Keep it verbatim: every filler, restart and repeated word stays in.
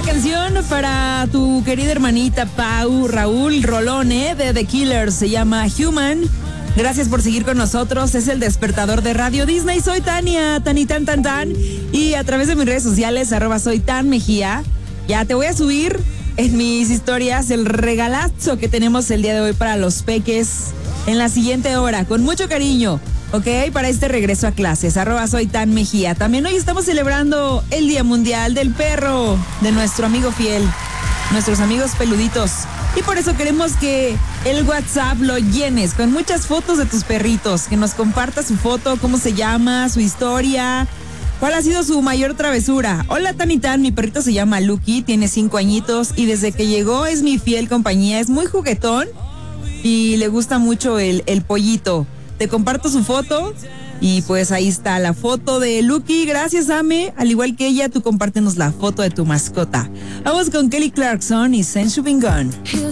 canción para tu querida hermanita Pau, Raúl, rolón, ¿eh? De The Killers, se llama Human. Gracias por seguir con nosotros, es el despertador de Radio Disney. Soy Tania, Tani Tan Tan Tan, y a través de mis redes sociales, arroba soy Tan Mejía, ya te voy a subir en mis historias el regalazo que tenemos el día de hoy para los peques en la siguiente hora, con mucho cariño, ¿ok? Para este regreso a clases, arroba soy Tan Mejía. También hoy estamos celebrando el Día Mundial del Perro, de nuestro amigo fiel, nuestros amigos peluditos. Y por eso queremos que el WhatsApp lo llenes con muchas fotos de tus perritos, que nos compartas su foto, cómo se llama, su historia, cuál ha sido su mayor travesura. Hola Tanitán, mi perrito se llama Lucky, tiene cinco añitos y desde que llegó es mi fiel compañía, es muy juguetón y le gusta mucho el, el pollito. Te comparto su foto y pues ahí está la foto de Lucky. Gracias, Ame. Al igual que ella, tú compártenos la foto de tu mascota. Vamos con Kelly Clarkson y Since You've Been Gone.